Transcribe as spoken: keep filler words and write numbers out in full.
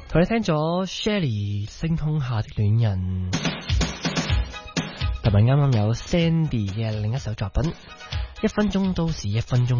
同你聽咗 Shelly 星空下的戀人，同埋啱啱有 Sandy 嘅另一首作品，一分鐘都是一分鐘。